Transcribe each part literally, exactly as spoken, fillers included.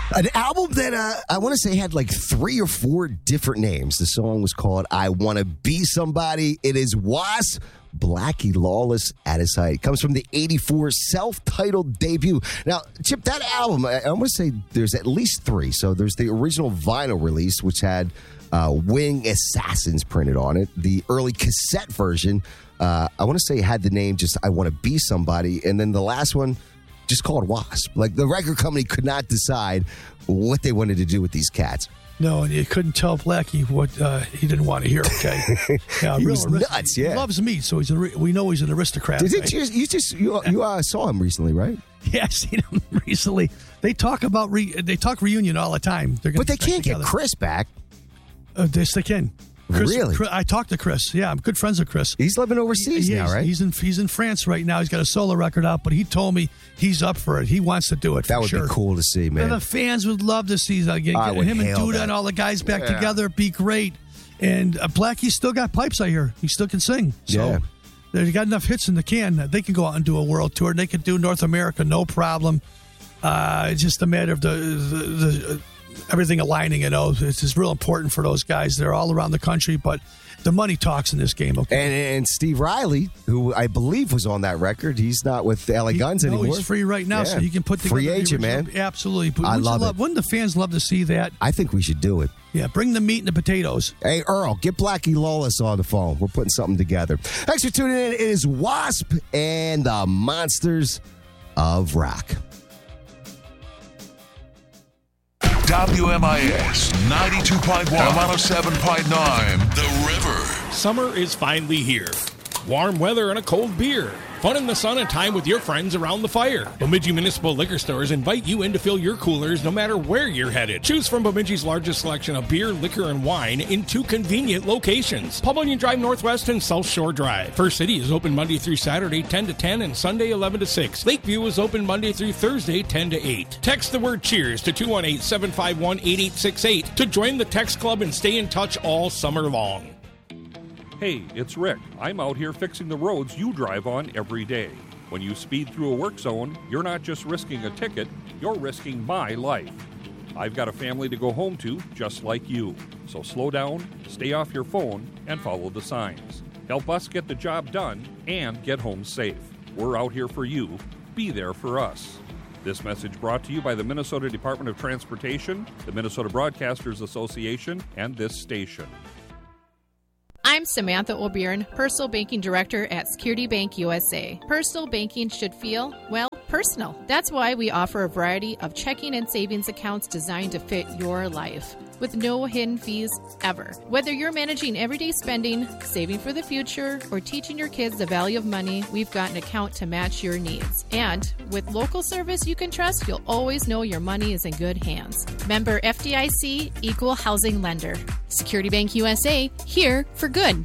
An album that uh, I want to say had like three or four different names. The song was called I Want to Be Somebody. It is Wasp, Blackie Lawless at his height. It comes from the eighty-four self-titled debut. Now, Chip, that album, I, I want to say there's at least three. So there's the original vinyl release, which had uh, Wing Assassins printed on it. The early cassette version, uh, I want to say had the name just I Want to Be Somebody. And then the last one, just called Wasp. Like, the record company could not decide what they wanted to do with these cats. No, and you couldn't tell Blackie what uh, he didn't want to hear, okay? Yeah, he was arist- nuts, yeah. He loves meat, so he's a re- we know he's an aristocrat. Did right? you, you just you, you uh, saw him recently, right? Yeah, I've seen him recently. They talk about re- they talk reunion all the time. They're But they can't together. get Chris back. Uh, yes, they can. Chris, Really? Chris, I talked to Chris. Yeah, I'm good friends with Chris. He's living overseas He- now, he's, right? He's in he's in France right now. He's got a solo record out, but he told me he's up for it. He wants to do it. For That would sure. be cool to see, man. And the fans would love to see uh, get, I get would him and hail Duda that. and all the guys back Yeah. together. It'd be great. And uh, Blackie's still got pipes, I hear. He still can sing. So Yeah. they've got enough hits in the can that they can go out and do a world tour. They could do North America, no problem. Uh, it's just a matter of the, the, the uh, everything aligning. You know, it's just real important for those guys. They're all around the country, but the money talks in this game. Okay. And, and Steve Riley, who I believe was on that record, he's not with the L A Guns He- no, anymore. he's free right now, Yeah. so you can put together Free the agent, original- man. Absolutely. But I wouldn't you love it. Wouldn't the fans love to see that? I think we should do it. Yeah, bring the meat and the potatoes. Hey, Earl, get Blackie Lawless on the phone. We're putting something together. Thanks for tuning in. It is Wasp and the Monsters of Rock. W M I S ninety-two point one, one oh seven point nine, The River. Summer is finally here. Warm weather and a cold beer. Fun in the sun and time with your friends around the fire. Bemidji Municipal Liquor Stores invite you in to fill your coolers no matter where you're headed. Choose from Bemidji's largest selection of beer, liquor, and wine in two convenient locations. Pavilion Drive Northwest and South Shore Drive. First City is open Monday through Saturday ten to ten and Sunday eleven to six. Lakeview is open Monday through Thursday ten to eight. Text the word cheers to two one eight, seven five one, eight eight six eight to join the text club and stay in touch all summer long. Hey, it's Rick. I'm out here fixing the roads you drive on every day. When you speed through a work zone, you're not just risking a ticket, you're risking my life. I've got a family to go home to, just like you. So slow down, stay off your phone, and follow the signs. Help us get the job done and get home safe. We're out here for you. Be there for us. This message brought to you by the Minnesota Department of Transportation, the Minnesota Broadcasters Association, and this station. I'm Samantha O'Byrne, Personal Banking Director at Security Bank U S A. Personal banking should feel, well, personal. That's why we offer a variety of checking and savings accounts designed to fit your life, with no hidden fees ever. Whether you're managing everyday spending, saving for the future, or teaching your kids the value of money, we've got an account to match your needs. And with local service you can trust, you'll always know your money is in good hands. Member F D I C, Equal Housing Lender. Security Bank U S A, here for good.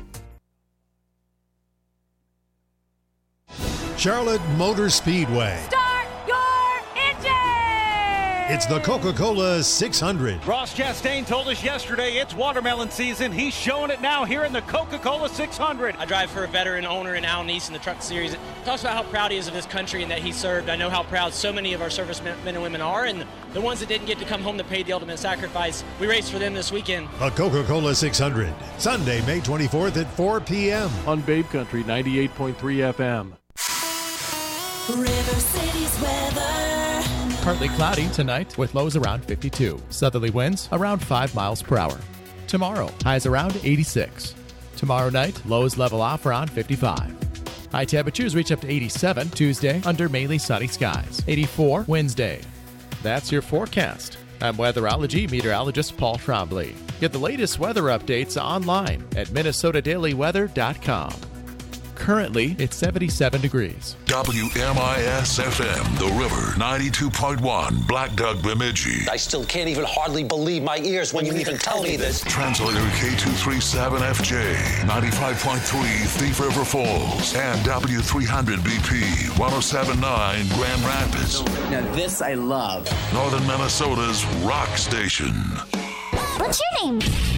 Charlotte Motor Speedway. Start your engine! It's the Coca-Cola six hundred. Ross Chastain told us yesterday it's watermelon season. He's showing it now here in the Coca-Cola six hundred. I drive for a veteran owner in Al Neese in the Truck Series. It talks about how proud he is of this country and that he served. I know how proud so many of our servicemen and women are, and the ones that didn't get to come home to pay the ultimate sacrifice, we raced for them this weekend. A Coca-Cola six hundred. Sunday, May twenty-fourth at four p.m. on Babe Country ninety-eight point three F M. River City's weather. Partly cloudy tonight with lows around fifty-two. Southerly winds around five miles per hour. Tomorrow, highs around eighty-six. Tomorrow night, lows level off around fifty-five. High temperatures reach up to eighty-seven Tuesday under mainly sunny skies. eighty-four Wednesday. That's your forecast. I'm weatherology meteorologist Paul Trombley. Get the latest weather updates online at minnesota daily weather dot com. Currently, it's seventy-seven degrees. W M I S F M, The River, ninety-two point one, Black Duck, Bemidji. I still can't even hardly believe my ears when you even tell me this. Translator K two thirty-seven F J, ninety-five point three, Thief River Falls, and W three hundred B P, one oh seven point nine, Grand Rapids. Now this I love. Northern Minnesota's rock station. What's your name?